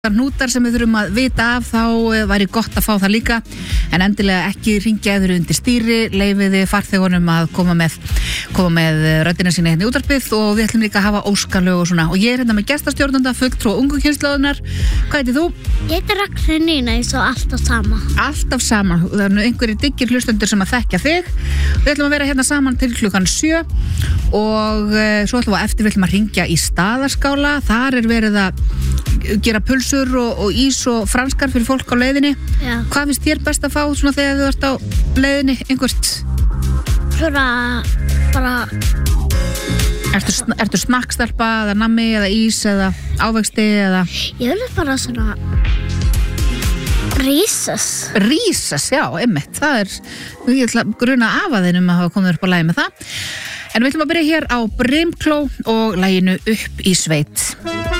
hnútar sem við þurfum að vita af, þá væri gott að fá það líka, en endilega ekki hringja eður undir stýri, leyfiði farþegunum að koma með röddina sína hérna í útvarpið, og við ætlum líka að hafa óskalög og svona, og ég hérna með gestastjórnanda fulltrúa ungu kynslóðunar. Hvað heitir þú? Ég heiti Ragnhildur eins og alltaf sama. Alltaf sama, það eru einhverjir diggir hlustendur sem að þekkja þig. Við ætlum að vera hérna saman til klukkan 7 og svo ætlum við eftir við ætlum að hringja í Staðarskála. Þar verið að gera pulsur og ís og franskar fyrir fólk á leiðinni. Já. Hvað finnst þér best að fá svona þegar þú ert á leiðinni einhvert? Svona bara... Ertu snakkstelpa eða nammi eða ís eða ávexti eða... Ég vil bara svona... Rísas, já, einmitt. Það ég ætla að gruna af að þeinum að hafa komið upp á lagi með það. En við ætlum að byrja hér á Brimkló og laginu Upp í sveit.